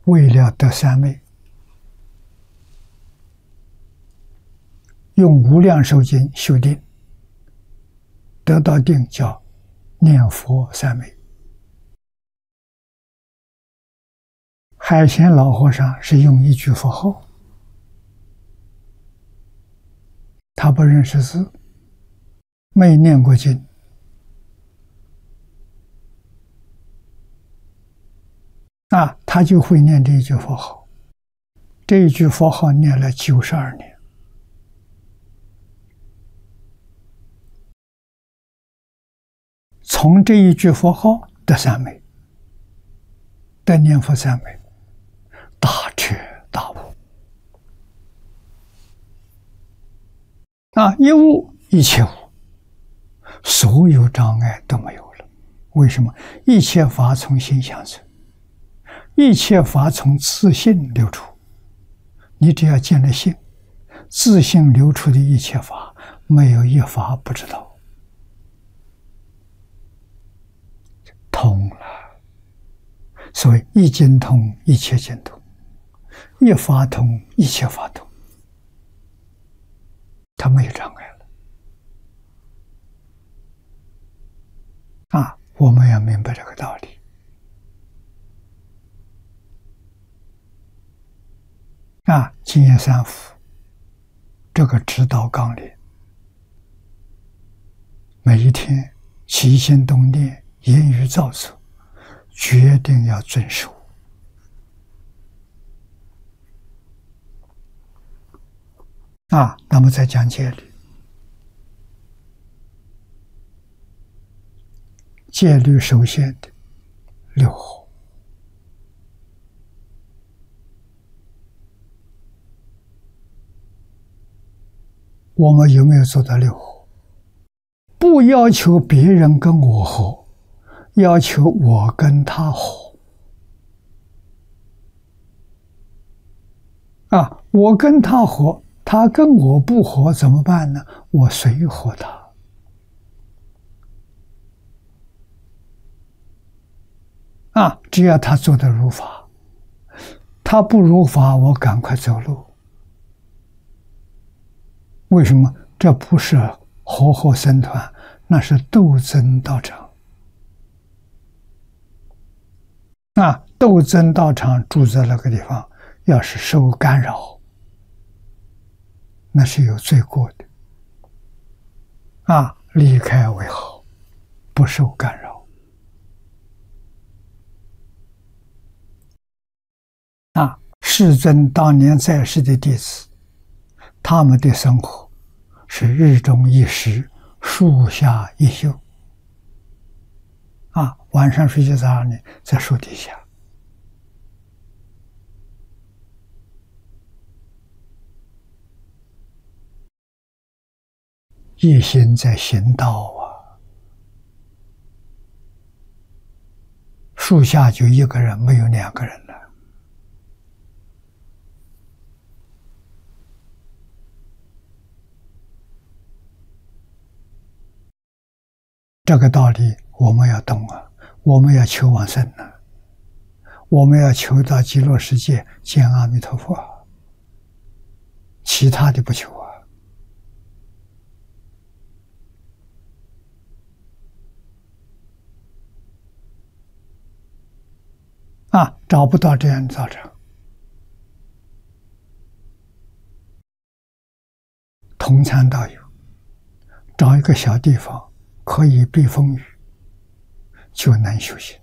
为了得三昧，用无量寿经修定，得到定叫念佛三昧。海贤老和尚是用一句佛号，他不认识字，没念过经，他就会念这一句佛号。这一句佛号念了92年，从这一句佛号得三昧，得念佛三昧，大彻大悟。一悟一切无，所有障碍都没有了。为什么？一切法从心想生，一切法从自性流出。你只要见了性，自性流出的一切法，没有一法不知道。通了。所以一经通，一切经通；一法通，一切法通。它没有障碍了。我们要明白这个道理。净业三福这个指导纲领，每一天起心动念、言语造作，决定要遵守。那么在讲戒律，戒律首先的六和。我们有没有做到六和？不要求别人跟我和，要求我跟他和。我跟他和，他跟我不和怎么办呢？我随和他。只要他做得如法，他不如法，我赶快走路。为什么？这不是和合僧团，那是斗争道场。斗争道场住在那个地方，要是受干扰，那是有罪过的。离开为好，不受干扰。世尊当年在世的弟子，他们的生活是日中一食，树下一宿。晚上睡觉在哪里？在树底下。一心在行道树下就一个人，没有两个人了。这个道理我们要懂我们要求往生我们要求到极乐世界见阿弥陀佛其他的不求找不到这样的道场。同参道友，找一个小地方可以避风雨，就能修行。